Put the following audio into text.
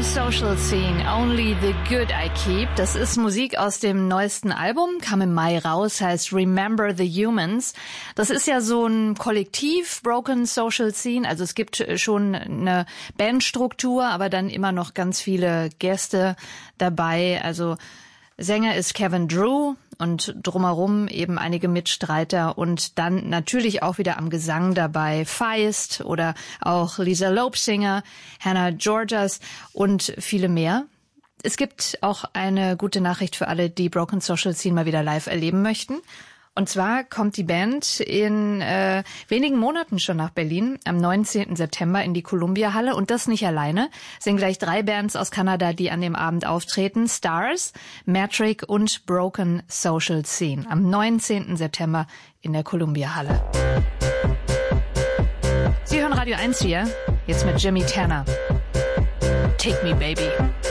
Broken Social Scene, Only the Good I Keep. Das ist Musik aus dem neuesten Album, kam im Mai raus, heißt Remember the Humans. Das ist ja so ein Kollektiv, Broken Social Scene. Also es gibt schon eine Bandstruktur, aber dann immer noch ganz viele Gäste dabei. Also Sänger ist Kevin Drew und drumherum eben einige Mitstreiter und dann natürlich auch wieder am Gesang dabei Feist oder auch Lisa Lobsinger, Hannah Georgas und viele mehr. Es gibt auch eine gute Nachricht für alle, die Broken Social Scene mal wieder live erleben möchten. Und zwar kommt die Band in wenigen Monaten schon nach Berlin, am 19. September in die Columbia Halle. Und das nicht alleine. Es sind gleich 3 Bands aus Kanada, die an dem Abend auftreten. Stars, Metric und Broken Social Scene. Am 19. September in der Columbia Halle. Sie hören Radio 1 hier, jetzt mit Jimmy Tanner. Take Me Baby.